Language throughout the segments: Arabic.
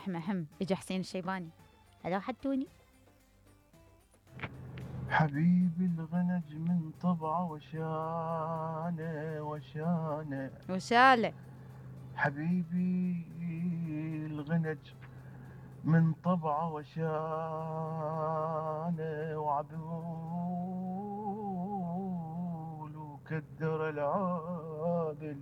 أهم إجا حسين الشيباني. هلو حتوني. حبيبي الغنج من طبعه وشانه وشانه. وشالة. حبيبي الغنج من طبعه وشانه وعذول وكدر العادل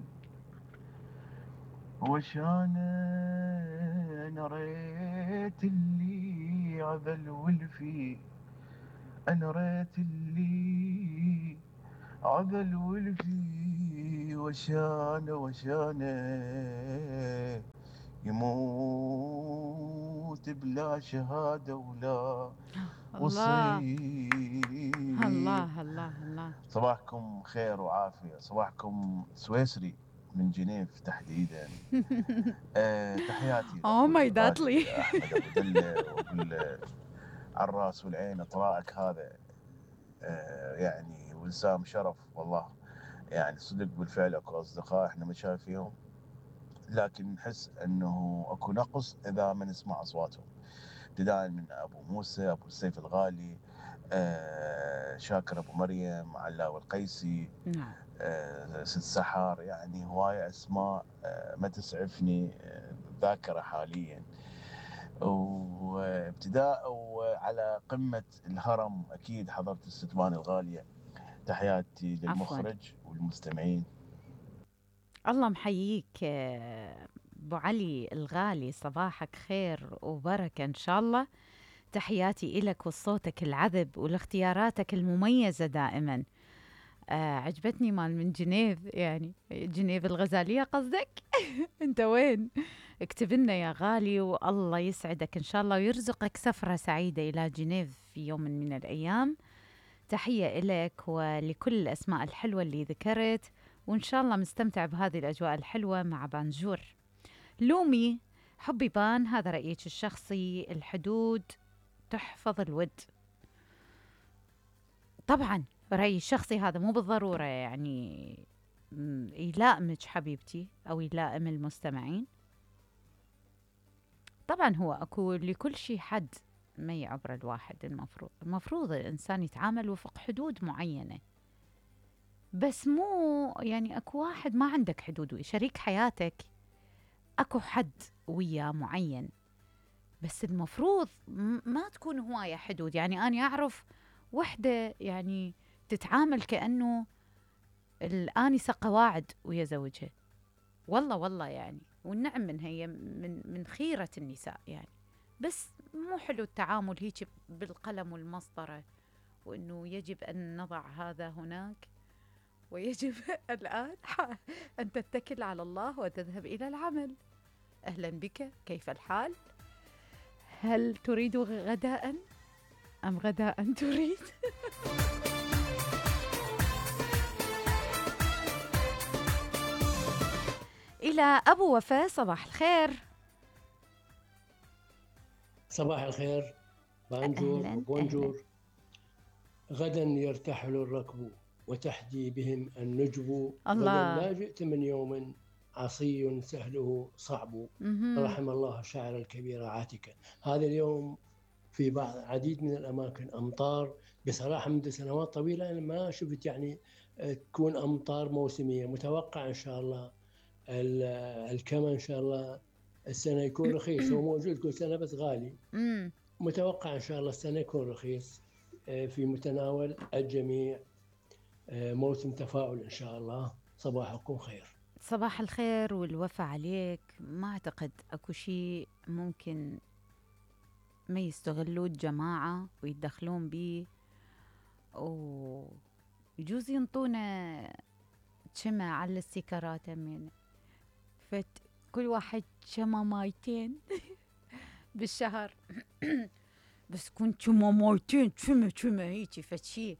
وشانه. نريت اللي عذل والفي، أنا ريت اللي عذل والفي وشانه وشانه. يموت بلا شهادة ولا الله وصية. الله الله الله. صباحكم خير وعافية، صباحكم سويسري من جنيف تحديدا. تحياتي Oh لأخوي my dadly. الغالي أحمد أبو دلة، وأقول على الراس والعين إطراءك هذا يعني وسام شرف والله. يعني صدق بالفعل اكو اصدقاء احنا ما شايفيهم، لكن نحس انه اكو نقص اذا ما نسمع اصواتهم، ابتداء من ابو موسى، ابو السيف الغالي، شاكر ابو مريم، علاوي القيسي، نعم. ست سحر. يعني هواية اسماء ما تسعفني الذاكرة حاليا. وابتداء وعلى قمة الهرم اكيد حضرت الستبان الغالية. تحياتي عفوا. للمخرج والمستمعين. الله محييك أبو علي الغالي، صباحك خير وبركة إن شاء الله. تحياتي إلك وصوتك العذب والاختياراتك المميزة دائما. عجبتني مال من جنيف، يعني جنيف الغزالية قصدك. انت وين؟ اكتب لنا يا غالي والله يسعدك ان شاء الله ويرزقك سفرة سعيدة الى جنيف في يوم من الايام. تحية إلك ولكل الاسماء الحلوة اللي ذكرت، وان شاء الله مستمتع بهذه الاجواء الحلوة مع بانجور. لومي حبي بان، هذا رأيك الشخصي، الحدود تحفظ الود. طبعا رأيي الشخصي هذا مو بالضرورة يعني يلائمك حبيبتي أو يلائم المستمعين. طبعا هو أكو لكل شيء حد ما يعبر الواحد. المفروض الإنسان يتعامل وفق حدود معينة، بس مو يعني أكو واحد ما عندك حدود، شريك حياتك أكو حد وياه معين، بس المفروض ما تكون هواية حدود. يعني أنا أعرف وحدة يعني تتعامل كأنه الآنسة قواعد ويا زوجها. والله يعني، والنعم من هي من خيرة النساء يعني. بس مو حلو التعامل هيك بالقلم والمسطرة، وإنه يجب أن نضع هذا هناك، ويجب الآن أن تتكل على الله وتذهب إلى العمل. أهلا بك، كيف الحال؟ هل تريد غداء أم غداء تريد؟ إلى أبو وفاء، صباح الخير. صباح الخير بانجور أهلا أهلا. وبونجور. غدا يرتحل الركب وتحدي بهم النجب. غدا الله. لا جئت من يوم عصي سهله صعب. رحم الله الشاعر الكبير عاتكا. هذا اليوم في بعض عديد من الأماكن أمطار. بصراحة منذ سنوات طويلة أنا ما شفت يعني تكون أمطار موسمية. متوقع إن شاء الله الكما إن شاء الله السنة يكون رخيص. هو موجود كل سنة بس غالي. متوقع إن شاء الله السنة يكون رخيص في متناول الجميع. موسم تفاؤل إن شاء الله. صباحكم خير. صباح الخير والوفا عليك. ما أعتقد أكو شيء ممكن ما يستغلوه الجماعة ويتدخلون بيه، ويجوز ينطونا شمع على السكرات من كل واحد شمع مايتين بالشهر. بس كنت شمع مايتين شمع هيجي فتشي.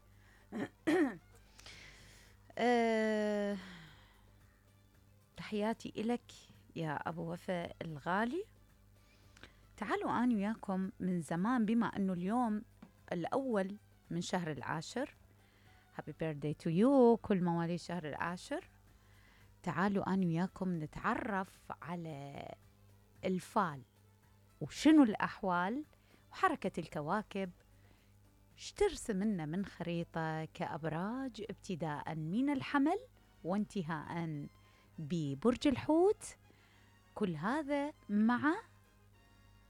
تحياتي إلك يا أبو وفاء الغالي. تعالوا أنا وياكم من زمان، بما أنه اليوم الأول من شهر العاشر. Happy birthday to you كل مواليد شهر العاشر. تعالوا أنا وياكم نتعرف على الفال. وشنو الأحوال وحركة الكواكب، ايش ترسم لنا من خريطة كأبراج ابتداء من الحمل وانتهاء ببرج الحوت. كل هذا مع